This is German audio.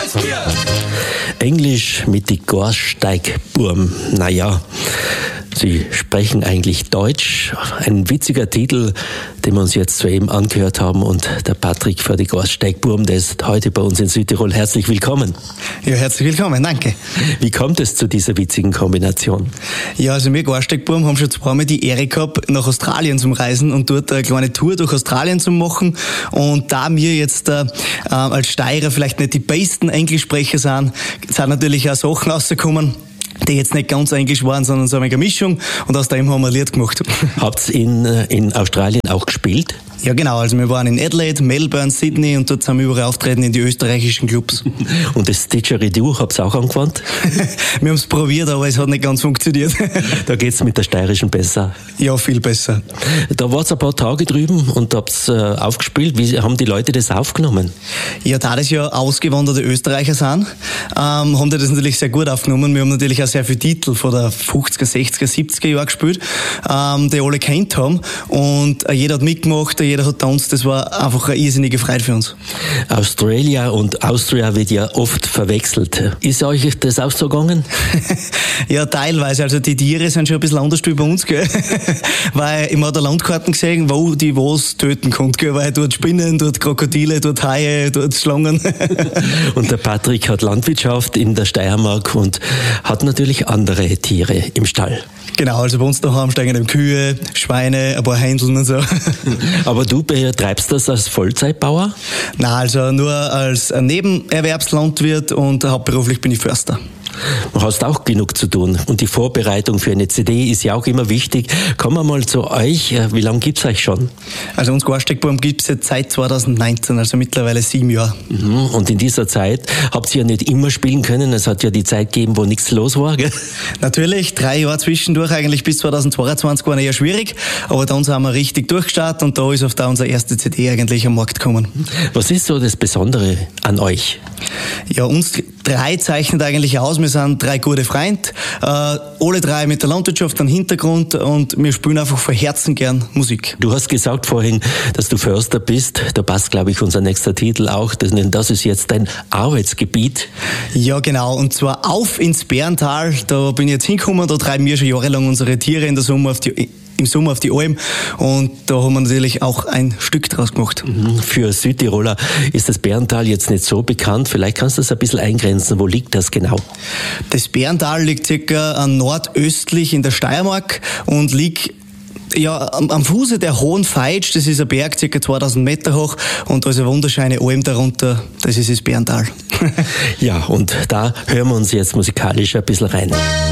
Englisch mit die Gasteigburm. Naja, sie sprechen eigentlich Deutsch. Ein witziger Titel, den wir uns jetzt soeben angehört haben. Und der Patrick für die Gasteigburm, der ist heute bei uns in Südtirol. Herzlich willkommen. Ja, herzlich willkommen, danke. Wie kommt es zu dieser witzigen Kombination? Ja, also wir Gasteigburm haben schon zweimal die Ehre gehabt, nach Australien zum Reisen und dort eine kleine Tour durch Australien zu machen. Und da wir jetzt als Steirer vielleicht nicht die besten Englischsprecher sind natürlich auch Sachen rausgekommen, die jetzt nicht ganz Englisch waren, sondern so eine Mischung. Und aus dem haben wir ein Lied gemacht. Habt ihr in Australien auch gespielt? Ja, genau. Also wir waren in Adelaide, Melbourne, Sydney und dort sind wir überall auftreten in die österreichischen Clubs. Und das Didgeridoo habt ihr auch angewandt? Wir haben es probiert, aber es hat nicht ganz funktioniert. Da geht's mit der steirischen besser? Ja, viel besser. Da wart's ein paar Tage drüben und habt's aufgespielt. Wie haben die Leute das aufgenommen? Ja, da das ja ausgewanderte Österreicher sind, haben die das natürlich sehr gut aufgenommen. Wir haben natürlich auch sehr viele Titel von der 50er, 60er, 70er Jahre gespielt, die alle kennt haben. Und jeder hat mitgemacht, jeder hat tanzt. Das war einfach eine irrsinnige Freude für uns. Australia und Austria wird ja oft verwechselt. Ist euch das auch so gegangen? Ja, teilweise. Also die Tiere sind schon ein bisschen anders wie bei uns, gell? Weil ich habe da Landkarten gesehen, wo die was töten kann, gell? Weil dort Spinnen, dort Krokodile, dort Haie, dort Schlangen. Und der Patrick hat Landwirtschaft in der Steiermark und hat natürlich andere Tiere im Stall. Genau, also bei uns daheim steigen eben Kühe, Schweine, ein paar Händeln und so. Aber du betreibst das als Vollzeitbauer? Nein, also nur als Nebenerwerbslandwirt und hauptberuflich bin ich Förster. Du hast auch genug zu tun. Und die Vorbereitung für eine CD ist ja auch immer wichtig. Kommen wir mal zu euch. Wie lange gibt's euch schon? Also uns Gasteigburm gibt's jetzt seit 2019, also mittlerweile 7 Jahre. Und in dieser Zeit habt ihr ja nicht immer spielen können. Es hat ja die Zeit gegeben, wo nichts los war, gell? Natürlich, 3 Jahre zwischendurch, eigentlich bis 2022 waren eher schwierig. Aber dann sind wir richtig durchgestartet und da ist auf da unsere erste CD eigentlich am Markt gekommen. Was ist so das Besondere an euch? Ja, uns 3 zeichnet eigentlich aus. Wir sind 3 gute Freunde, alle 3 mit der Landwirtschaft am Hintergrund und wir spielen einfach von Herzen gern Musik. Du hast gesagt vorhin, dass du Förster bist. Da passt, glaube ich, unser nächster Titel auch, denn das ist jetzt dein Arbeitsgebiet. Ja, genau, und zwar auf ins Bärental. Da bin ich jetzt hingekommen, da treiben wir schon jahrelang unsere Tiere im Sommer auf die Alm und da haben wir natürlich auch ein Stück draus gemacht. Für Südtiroler ist das Bärental jetzt nicht so bekannt. Vielleicht kannst du das ein bisschen eingrenzen. Wo liegt das genau? Das Bärental liegt circa nordöstlich in der Steiermark und liegt am Fuße der Hohen Feitsch. Das ist ein Berg, circa 2000 Meter hoch und da ist eine wunderschöne Alm darunter. Das ist das Bärental. Ja, und da hören wir uns jetzt musikalisch ein bisschen rein.